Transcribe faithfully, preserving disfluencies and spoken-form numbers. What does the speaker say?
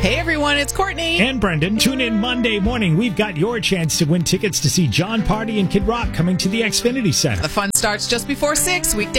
Hey everyone, it's Courtney. And Brendan. Tune in Monday morning. We've got your chance to win tickets to see John Party and Kid Rock coming to the Xfinity Center. The fun starts just before six, weekday